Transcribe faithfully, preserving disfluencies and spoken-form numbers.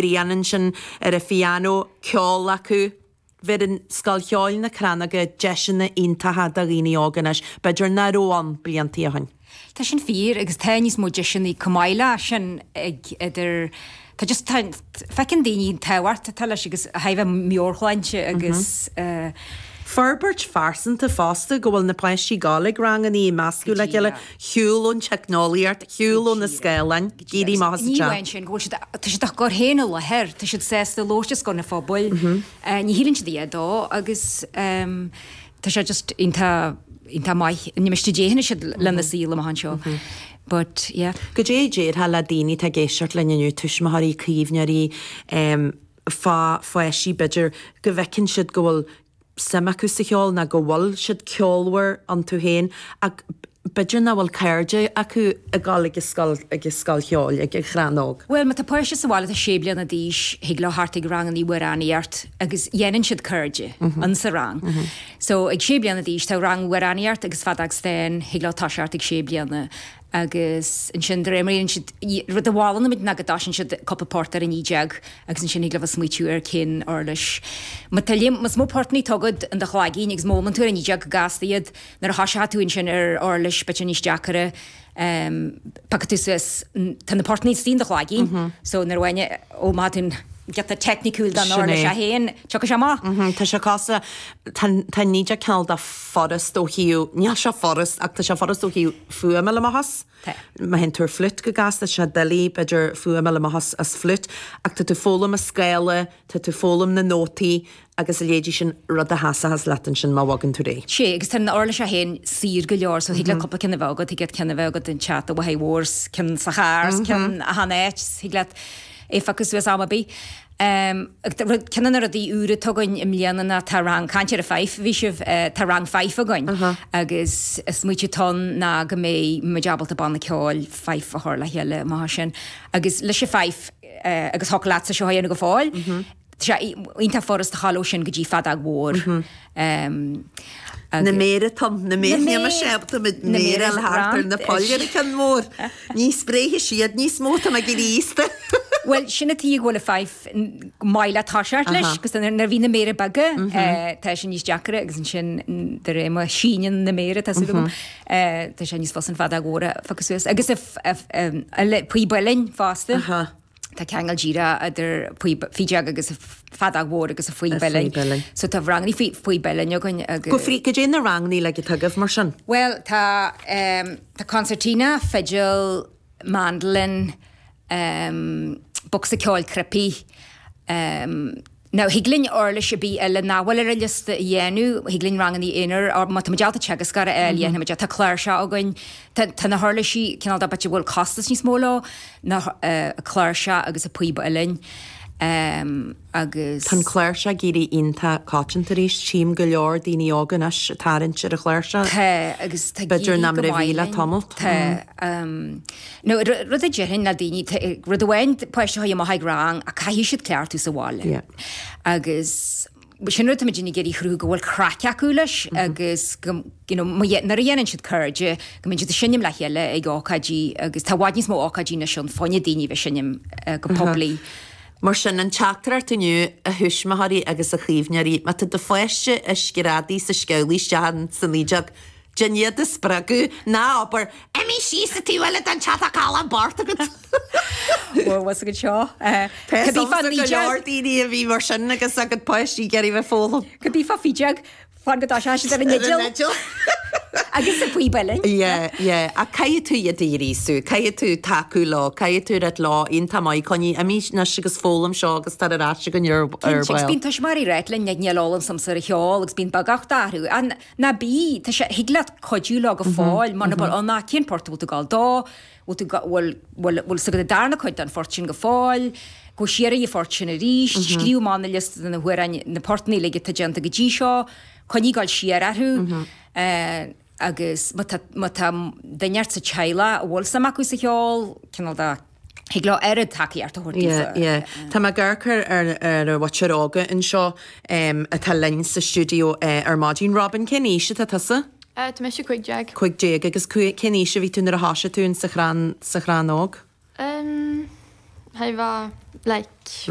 brianan sin ar a fiano ceol acu. Fydd yn sgalchiol na cranaga jesin na intaha da gini oganas, bedr na roan brianti a hyn. Tá sin fír agus tenis mó jesin í cumáile sin ag idir Tá just fecin daoine táhhairta tal agus haibh miorchláinte agus Ferbert farsan ta fásta go bhfuil na pleisí gálaigh rangan í mascú le geile hiúlún technoliart, hiúlún na scéalain, gírí más Ní bhain sin go tá sé go héna le heir, tá siad sésta lóiste go na fábul. Ní hílann si dó agus tá sé just inta inta mai ní meiste déhanana siad lena síla a hanseo. But yeah. Go dé déad ha la daoine tá géisiart le nniu tuismathaí cíomhnearí fá foiisí beidir go bhecinn siad go bhfuil semachú sa cheol na go bhfuil siad ceolhar an tú héin ag beidir na bhfuil cairde acu a gáil agus scal cheol ag chranóg. Well, ma tá páirse sa bhála a séblian a díis hiag le hartig rangan í waraníart agus dhéanann siad cairde an sa rang. So ag séblian a díis tá rang waraníart agus fadag stéin hiag le táisiart ag séblianna agus in sin réimeíonn siad rud a bhálan mit na godásin siad coppa portar in ídeag agus in sin hiag le smuitiú ar cin orlis. Ma talím mas mó portnaí tugad an de chláigín agus mómentúir in ídeag gastaíad nar a hasisiatúin sin ar orlis bete níos deacara pakatús tan na portnaí stín de chláigín so nar bhaine ó mátún get a technicúil dan orlis a héin tucha se má. Tá se casa tá níide ceall a forest ó hiú níl se forest ach tá se forest ó hiú fua me mahas. Ma hen túr flut go gasta se delí beidir fua me mahas as flut ach tá tú fólam a scéile tá tú fólam na nótaí agus a léidir sin rud a hasa has letan sin má wagan tú ré. Sé, agus tan orlis a héin sír go leor so hiag le coppa cinna bhagad hiag get cinna bhagad in chat a bhai wars cin sa chárs cin a hanéit hiag le é facus was am bí. Um, Cean ar a dí úra tugain im líanana tá rang cantir a feif, bhí sibh tá rang feif again agus is muite ton ná go mé majabal a banna ceáil feif a thula heile má sin agus leis sé feif agus ho láat sa seohéanana go fáil. Ínta forrast a chaló sin go dtí fad ag mhór. Na mére tom, na mére ní a sebta mit mére le hartar na polir can mór. Ní spréhi siad, ní smóta me girísta. Well, sinna tí ghfuil a feif maile táseart leis, gus nar bhí na mére baga, tá sin níos deacara, agus sin de ré ma síinean na mére, tá sugum, tá sin níos fos an fad agóra, facusús. Agus a pui bailin fásta, tá ceangal díra idir fídeag agus fad aghór agus a fuoi bailin. So tá rangní fuoi bailin jogain agus... Go frí go dé na rangní le go tugah mar sin? Well, tá concertina, fiddle, mandolin, um, boxa ceáil crepi. Um, now, higlinn orlis a bí eile náhfuil ar a lista i dhéanú, higlinn rangan í inar, or ma tá majalta teagas gar a eile, na majalta chláir se again, tá na hurlisí, cinál da bete bhfuil costas ní smóla, na chláir se agus a puiba eilin. Um, agus... Tan chláir se géirí inta cátantaríis tím go leor daoine ágan as tarint ar a chláir se? Tá, agus tá Beidir na mar a bhíle tamalt? Tá. No, rud a djerin na daoine, rud a bhain poiste ha i maithaig rang a caihí siad cléir tú sa bháile. Agus... sin ruta me dine géirí chrú go bhfuil crack acu leis agus nar a dhéanann siad cairde go minn siad a sinnim le heile ag ácadí agus tá bhaid níos mó ácadí na sin fáinne daoine bheith sinnim go poblí. Mar sin an teachtar ar tuniu a thuismathaí agus a chríomhnearí, ma tá do foiiste is gradí sa sceolaí sean san lídeag Janiad a spragu ná aber emi sí sa tíhile an chat a cála barta go. Well, was a good seo. Could be fan lídeag a bhí mar sin agus a go poistí geirí bheith fólam. Could be fa fídeag fan go tá se ar a nigil. Agus a pui bailin. Yeah, yeah. A cai tú a dírí sú, cai tú taú lá, cai tú at lá inta mai coní a mí na sigus fólam seo agus tar ará sig an ar bhil. Gus bín tuis marí réitlinn ag nealálam sam sa cheol agus bín bagach darú. An na bí, tá sé higlat codú lá go fáil, man bol an ná cén porta bú gáil dá, bhil sa go darna chuid an fortún go fáil, go siar i fortún a ríis, scríú mána list na huair na portnaí le tá genta go dí seo, coní gáil siar arthú, agus ma tá daneart sa teile a bhil sam acu sa cheol, cinál da hig lá airad taí ar thuirtí. Tá me ggurchar ar watserága in seo a tá lein sa stúdio ar Mádín Robin Ceníise tá tasa? Tá me sé chuig deag. Chuig deag agus Ceníise bhí tún ar a háise tún sa chrán ág? Um, Hai bha, like...